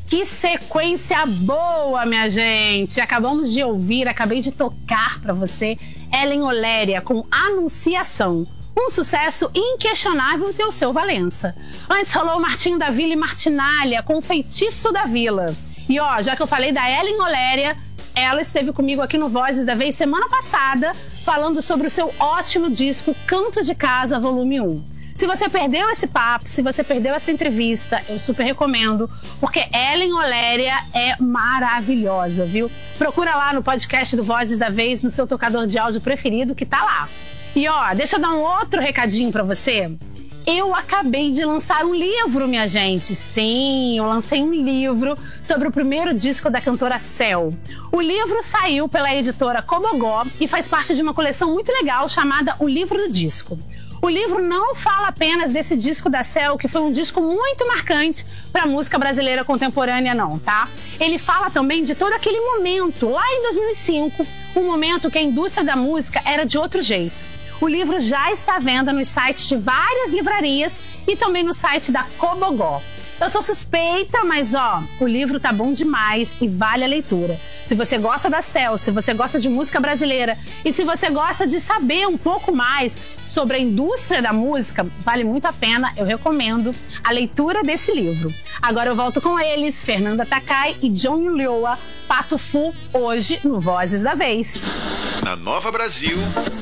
Que sequência boa, minha gente! Acabamos de ouvir, acabei de tocar pra você Ellen Oléria com Anunciação. Um sucesso inquestionável que é o seu Valença. Antes rolou Martinho da Vila e Martinália com Feitiço da Vila. E ó, já que eu falei da Ellen Oléria, ela esteve comigo aqui no Vozes da Vez semana passada, falando sobre o seu ótimo disco Canto de Casa, volume 1. Se você perdeu esse papo, se você perdeu essa entrevista, eu super recomendo, porque Ellen Oléria é maravilhosa, viu? Procura lá no podcast do Vozes da Vez, no seu tocador de áudio preferido, que tá lá. E ó, deixa eu dar um outro recadinho pra você. Eu acabei de lançar um livro, minha gente. Sim, eu lancei um livro sobre o primeiro disco da cantora Céu. O livro saiu pela editora Cobogó e faz parte de uma coleção muito legal chamada O Livro do Disco. O livro não fala apenas desse disco da Céu, que foi um disco muito marcante para a música brasileira contemporânea, não, tá? Ele fala também de todo aquele momento, lá em 2005, um momento que a indústria da música era de outro jeito. O livro já está à venda nos sites de várias livrarias e também no site da Cobogó. Eu sou suspeita, mas ó, o livro tá bom demais e vale a leitura. Se você gosta da Céu, se você gosta de música brasileira e se você gosta de saber um pouco mais sobre a indústria da música, vale muito a pena, eu recomendo a leitura desse livro. Agora eu volto com eles, Fernanda Takai e John Ulloa, Pato Fu, hoje no Vozes da Vez. Na Nova Brasil,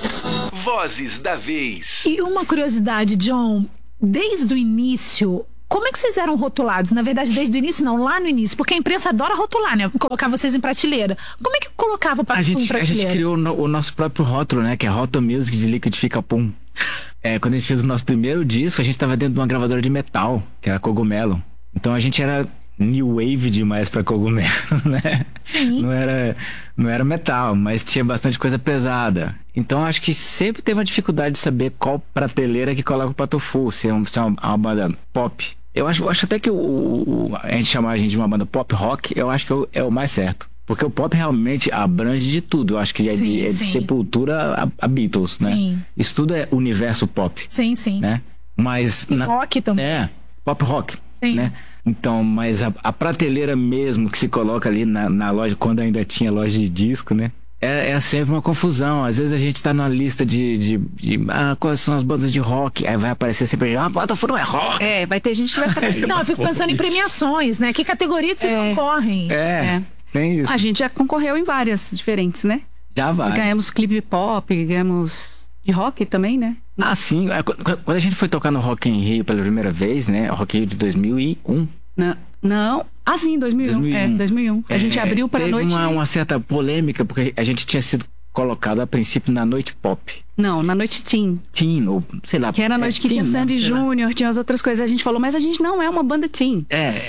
Vozes da Vez. E uma curiosidade, John, desde o início, como é que vocês eram rotulados? Na verdade, desde o início, não, lá no início, porque a imprensa adora rotular, né? Colocar vocês em prateleira. Como é que colocava o Pato Fu em prateleira? A gente criou o nosso próprio rótulo, né? Que é Roto Music de Liquidifica Pum. Quando a gente fez o nosso primeiro disco, a gente tava dentro de uma gravadora de metal, que era Cogumelo. Então a gente era new wave demais pra Cogumelo, né? Sim. Não era metal, mas tinha bastante coisa pesada. Então acho que sempre teve uma dificuldade de saber qual prateleira que coloca o Pato Fu, se é uma banda pop. Eu acho até que a gente chamar a gente de uma banda pop rock, eu acho que é o mais certo. Porque o pop realmente abrange de tudo. Eu acho que é de Sepultura a Beatles, né? Sim. Isso tudo é universo pop. Sim, sim. Né? Mas rock também. Pop rock. Sim. Né? Então, mas a prateleira mesmo que se coloca ali na loja, quando ainda tinha loja de disco, né? É sempre uma confusão. Às vezes a gente tá na lista de quais são as bandas de rock. Aí vai aparecer sempre, Pato Fu não é rock. Vai ter gente que vai aparecer. Não, eu fico pensando em premiações, né? Que categoria que vocês concorrem? Tem isso. A gente já concorreu em várias diferentes, né? Já vai. Ganhamos clipe pop, ganhamos de rock também, né? Ah, sim. Quando a gente foi tocar no Rock in Rio pela primeira vez, né? Rock in Rio de 2001. Não. Ah, sim, 2001. 2001. A gente abriu para a noite. Teve uma certa polêmica, porque a gente tinha sido colocado a princípio na noite pop. Não, na noite teen. Teen, ou sei lá. Que era a noite que tinha Sandy Júnior, tinha as outras coisas. A gente falou, mas a gente não é uma banda teen.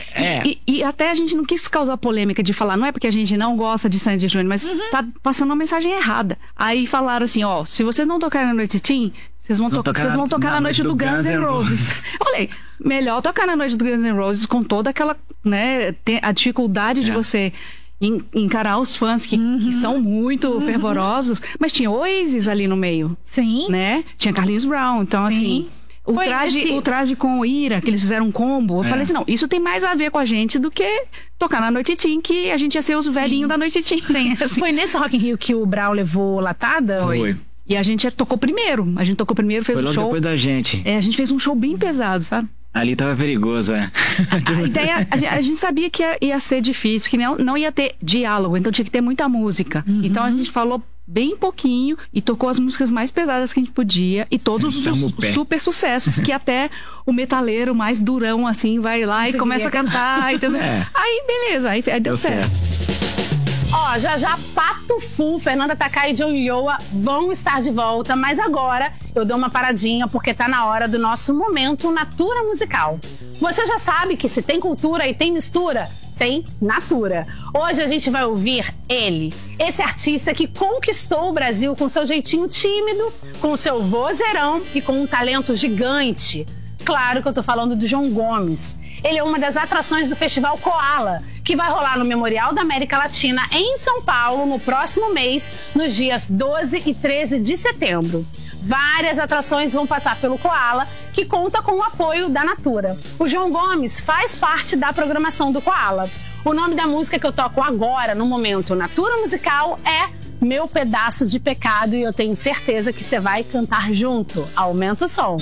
E até a gente não quis causar polêmica de falar, não é porque a gente não gosta de Sandy Júnior, mas tá passando uma mensagem errada. Aí falaram assim, ó, se vocês não tocarem na noite teen, vocês vão tocar na noite do Guns N' Roses. Eu falei, melhor tocar na noite do Guns N' Roses com toda aquela, né, a dificuldade de você encarar os fãs que são muito fervorosos, mas tinha Oasis ali no meio. Sim. Né? Tinha Carlinhos Brown, então assim, o traje com o Ira, que eles fizeram um combo, eu falei assim, não, isso tem mais a ver com a gente do que tocar na Noite Teen, que a gente ia ser os velhinhos da Noite Teen. Assim. Foi nesse Rock in Rio que o Brown levou latada? Foi. E a gente tocou primeiro. Fez um show. Foi logo depois da gente. A gente fez um show bem pesado, sabe? Ali tava perigoso, A ideia, a gente sabia que ia ser difícil, que não ia ter diálogo, então tinha que ter muita música. Então a gente falou bem pouquinho e tocou as músicas mais pesadas que a gente podia e todos os super sucessos que até o metaleiro mais durão assim vai lá e começa a cantar, entendeu? Aí beleza, aí deu certo. Ó, já Pato Fu, Fernanda Takai e John Ulloa vão estar de volta, mas agora eu dou uma paradinha porque tá na hora do nosso momento Natura Musical. Você já sabe que se tem cultura e tem mistura, tem Natura. Hoje a gente vai ouvir ele, esse artista que conquistou o Brasil com seu jeitinho tímido, com seu vozeirão e com um talento gigante. Claro que eu tô falando do João Gomes. Ele é uma das atrações do Festival Koala, que vai rolar no Memorial da América Latina em São Paulo no próximo mês, nos dias 12 e 13 de setembro. Várias atrações vão passar pelo Koala, que conta com o apoio da Natura. O João Gomes faz parte da programação do Koala. O nome da música que eu toco agora, no momento, Natura Musical, é Meu Pedaço de Pecado, e eu tenho certeza que você vai cantar junto. Aumenta o som.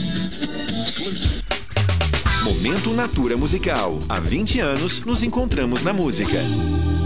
Momento Natura Musical. Há 20 anos nos encontramos na música.